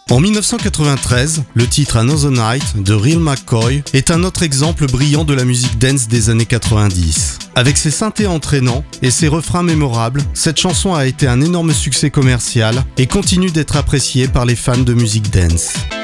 En 1993, le titre Another Night de Real McCoy est un autre exemple brillant de la musique dance des années 90. Avec ses synthés entraînants et ses refrains mémorables, cette chanson a été un énorme succès commercial et continue d'être appréciée par les fans de musique dance.